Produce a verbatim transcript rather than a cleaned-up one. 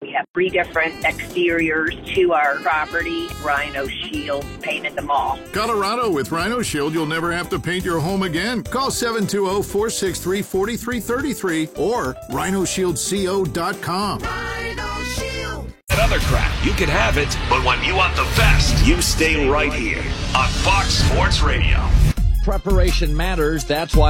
We have three different exteriors to our property. Rhino Shield painted them all. Colorado, with Rhino Shield, you'll never have to paint your home again. Call seven two zero, four six three, four three three three or rhino shield co dot com. Rhino Shield. Another crap, you can have it, but when you want the best, you stay right here on Fox Sports Radio. Preparation matters. That's why